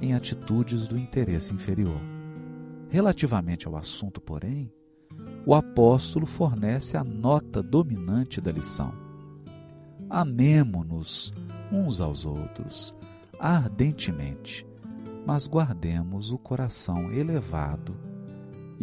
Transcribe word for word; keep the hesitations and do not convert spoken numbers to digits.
em atitudes do interesse inferior. Relativamente ao assunto, porém, o apóstolo fornece a nota dominante da lição. Amemo-nos uns aos outros ardentemente, mas guardemos o coração elevado